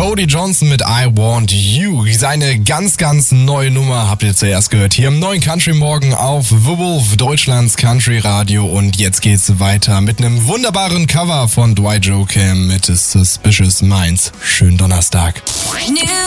Cody Johnson mit I Want You. Seine ganz, ganz neue Nummer habt ihr zuerst gehört hier im neuen Country Morgen auf The Wolf, Deutschlands Country Radio. Und jetzt geht's weiter mit einem wunderbaren Cover von Dwight Joachim mit Suspicious Minds. Schönen Donnerstag.